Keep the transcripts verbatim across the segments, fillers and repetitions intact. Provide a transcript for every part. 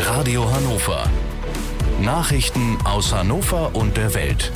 Radio Hannover. Nachrichten aus Hannover und der Welt.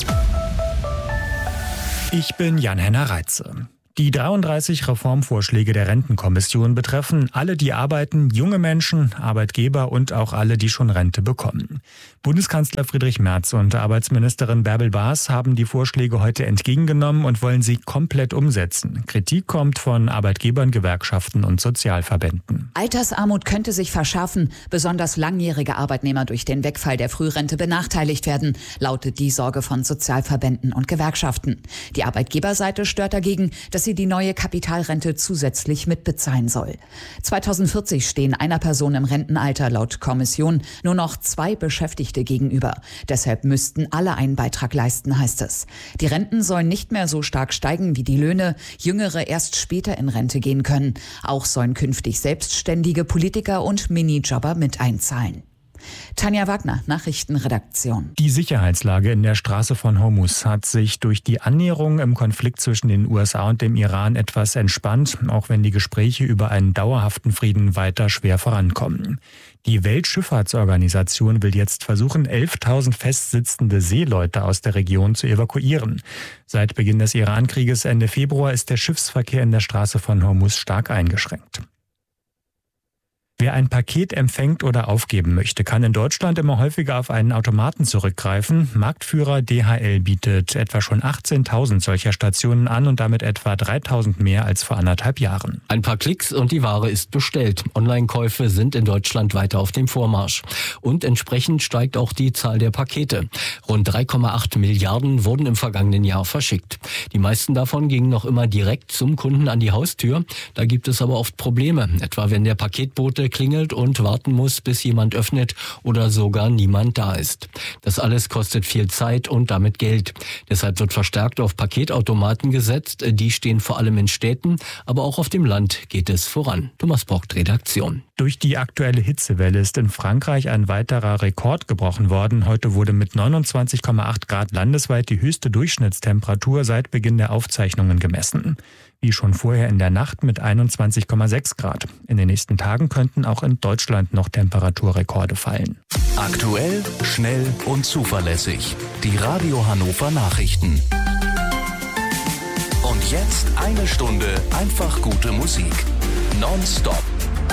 Ich bin Jan-Henner Reitze. Die dreiunddreißig Reformvorschläge der Rentenkommission betreffen alle, die arbeiten, junge Menschen, Arbeitgeber und auch alle, die schon Rente bekommen. Bundeskanzler Friedrich Merz und Arbeitsministerin Bärbel Baas haben die Vorschläge heute entgegengenommen und wollen sie komplett umsetzen. Kritik kommt von Arbeitgebern, Gewerkschaften und Sozialverbänden. Altersarmut könnte sich verschärfen, besonders langjährige Arbeitnehmer durch den Wegfall der Frührente benachteiligt werden, lautet die Sorge von Sozialverbänden und Gewerkschaften. Die Arbeitgeberseite stört dagegen, dass sie die neue Kapitalrente zusätzlich mitbezahlen soll. zweitausendvierzig stehen einer Person im Rentenalter laut Kommission nur noch zwei Beschäftigte gegenüber. Deshalb müssten alle einen Beitrag leisten, heißt es. Die Renten sollen nicht mehr so stark steigen wie die Löhne, Jüngere erst später in Rente gehen können. Auch sollen künftig Selbstständige, Politiker und Minijobber mit einzahlen. Tanja Wagner, Nachrichtenredaktion. Die Sicherheitslage in der Straße von Hormuz hat sich durch die Annäherung im Konflikt zwischen den U S A und dem Iran etwas entspannt, auch wenn die Gespräche über einen dauerhaften Frieden weiter schwer vorankommen. Die Weltschifffahrtsorganisation will jetzt versuchen, elftausend festsitzende Seeleute aus der Region zu evakuieren. Seit Beginn des Iran-Krieges Ende Februar ist der Schiffsverkehr in der Straße von Hormuz stark eingeschränkt. Wer ein Paket empfängt oder aufgeben möchte, kann in Deutschland immer häufiger auf einen Automaten zurückgreifen. Marktführer D H L bietet etwa schon achtzehntausend solcher Stationen an und damit etwa dreitausend mehr als vor anderthalb Jahren. Ein paar Klicks und die Ware ist bestellt. Online-Käufe sind in Deutschland weiter auf dem Vormarsch. Und entsprechend steigt auch die Zahl der Pakete. Rund drei Komma acht Milliarden wurden im vergangenen Jahr verschickt. Die meisten davon gingen noch immer direkt zum Kunden an die Haustür. Da gibt es aber oft Probleme, etwa wenn der Paketbote klingelt und warten muss, bis jemand öffnet oder sogar niemand da ist. Das alles kostet viel Zeit und damit Geld. Deshalb wird verstärkt auf Paketautomaten gesetzt. Die stehen vor allem in Städten, aber auch auf dem Land geht es voran. Thomas Brockt, Redaktion. Durch die aktuelle Hitzewelle ist in Frankreich ein weiterer Rekord gebrochen worden. Heute wurde mit neunundzwanzig Komma acht Grad landesweit die höchste Durchschnittstemperatur seit Beginn der Aufzeichnungen gemessen. Wie schon vorher in der Nacht mit einundzwanzig Komma sechs Grad. In den nächsten Tagen könnten auch in Deutschland noch Temperaturrekorde fallen. Aktuell, schnell und zuverlässig. Die Radio Hannover Nachrichten. Und jetzt eine Stunde einfach gute Musik. Nonstop.